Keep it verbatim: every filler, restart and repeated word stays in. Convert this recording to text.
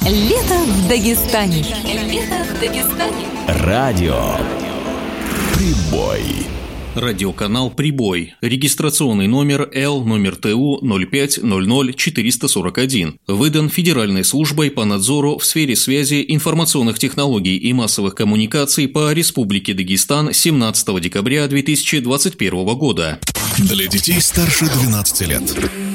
Лето в Дагестане. Лето в Дагестане. Радио Прибой. Радиоканал «Прибой». Регистрационный номер Л, номер Т У ноль пять ноль ноль четыреста сорок один. Выдан Федеральной службой по надзору в сфере связи, информационных технологий и массовых коммуникаций по Республике Дагестан семнадцатого декабря две тысячи двадцать первого года. Для детей старше двенадцати лет.